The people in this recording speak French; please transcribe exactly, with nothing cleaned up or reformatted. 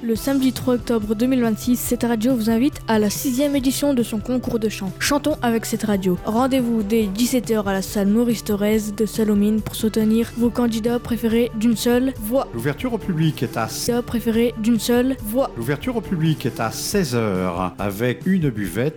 Le samedi trois octobre deux mille vingt-six, cette radio vous invite à la sixième édition de son concours de chant. Chantons avec cette radio. Rendez-vous dès dix-sept heures à la salle Maurice Thorez de Salomine pour soutenir vos candidats préférés d'une seule voix. L'ouverture au public est à Candidats préférés d'une seule voix. L'ouverture au public est à seize heures avec une buvette